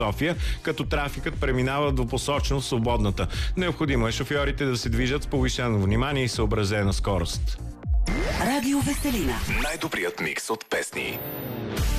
София, като трафикът преминава двупосочно в свободната. Необходимо е шофьорите да се движат с повишено внимание и съобразена скорост. Радио Веселина. Най-добрият микс от песни.